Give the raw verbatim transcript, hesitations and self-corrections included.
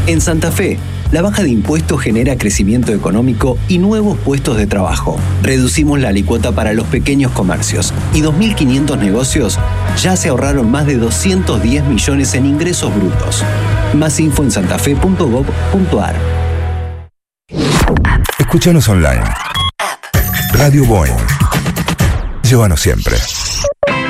En Santa Fe, la baja de impuestos genera crecimiento económico y nuevos puestos de trabajo. Reducimos la alícuota para los pequeños comercios y dos mil quinientos negocios ya se ahorraron más de doscientos diez millones en ingresos brutos. Más info en santafe punto gob punto ar. Escúchanos online. Radio Boeing. Llévanos siempre.